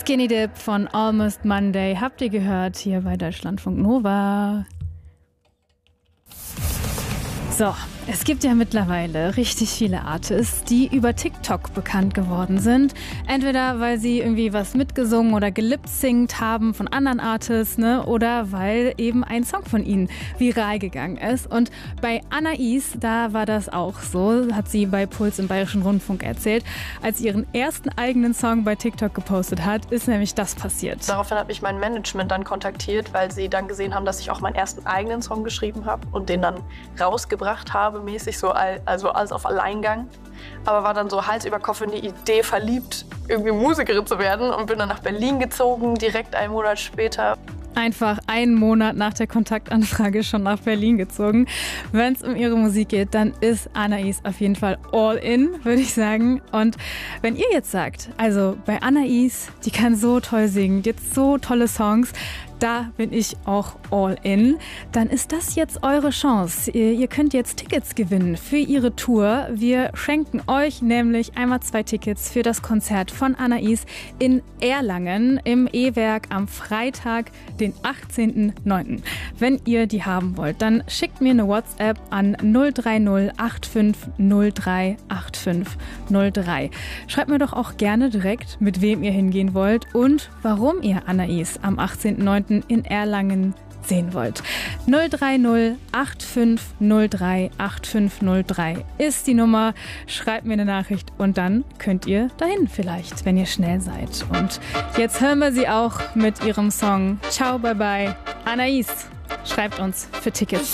Skinny Dip von Almost Monday habt ihr gehört hier bei Deutschlandfunk Nova. So, es gibt ja mittlerweile richtig viele Artists, die über TikTok bekannt geworden sind. Entweder weil sie irgendwie was mitgesungen oder gelipsingt haben von anderen Artists, ne? Oder weil eben ein Song von ihnen viral gegangen ist. Und bei Anais, da war das auch so, hat sie bei Puls im Bayerischen Rundfunk erzählt. Als sie ihren ersten eigenen Song bei TikTok gepostet hat, ist nämlich das passiert. Daraufhin hat mich mein Management dann kontaktiert, weil sie dann gesehen haben, dass ich auch meinen ersten eigenen Song geschrieben habe und den dann rausgebracht habe, mäßig so, also alles auf Alleingang. Aber war dann so Hals über Kopf in die Idee verliebt, irgendwie Musikerin zu werden und bin dann nach Berlin gezogen, direkt einen Monat später. Einfach einen Monat nach der Kontaktanfrage schon nach Berlin gezogen. Wenn es um ihre Musik geht, dann ist Anais auf jeden Fall all in, würde ich sagen. Und wenn ihr jetzt sagt, also bei Anais, die kann so toll singen, die hat so tolle Songs, da bin ich auch all in, dann ist das jetzt eure Chance. Ihr könnt jetzt Tickets gewinnen für ihre Tour. Wir schenken euch nämlich einmal 2 Tickets für das Konzert von Anais in Erlangen im E-Werk am Freitag, den 18.09. Wenn ihr die haben wollt, dann schickt mir eine WhatsApp an 030 8503 8503. Schreibt mir doch auch gerne direkt, mit wem ihr hingehen wollt und warum ihr Anais am 18.09. in Erlangen sehen wollt. 030 8503 8503 ist die Nummer. Schreibt mir eine Nachricht und dann könnt ihr dahin vielleicht, wenn ihr schnell seid. Und jetzt hören wir sie auch mit ihrem Song Ciao, bye bye. Anais, schreibt uns für Tickets.